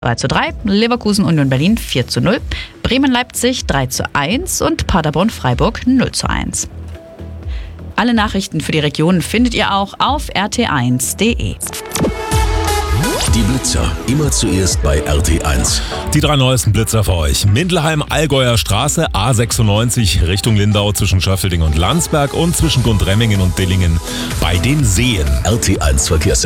3:3, Leverkusen Union Berlin 4:0, Bremen-Leipzig 3:1 und Paderborn-Freiburg 0:1. Alle Nachrichten für die Region findet ihr auch auf rt1.de. Die Blitzer, immer zuerst bei RT1. Die 3 neuesten Blitzer für euch. Mindelheim-Allgäuer Straße, A96 Richtung Lindau zwischen Schöffelding und Landsberg und zwischen Gundremmingen und Dillingen bei den Seen. RT1 Verkehrs